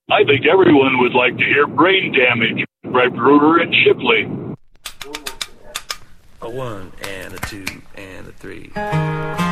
I think everyone would like to hear Brain Damage by Bruder and Shipley. A 1 and a 2 and a 3.